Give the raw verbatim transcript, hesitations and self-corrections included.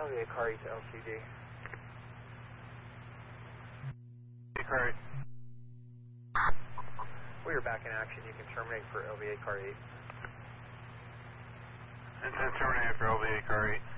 L V A car eight to L C D. Car eight. We are back in action. You can terminate for L V A car eight. And then terminate for L V A car eight.